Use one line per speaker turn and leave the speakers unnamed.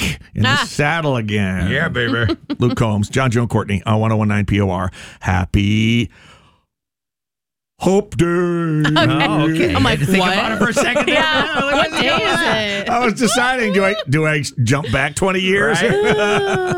back in the saddle again.
Yeah, baby.
Luke Combs, John, Joe, and Courtney on 1019 POR. Happy Hope Day.
Oh, okay.
I'm like,
Think
what?
about it for a second. There.
Yeah. What day is it?
I was deciding, do I jump back 20 years?
Right.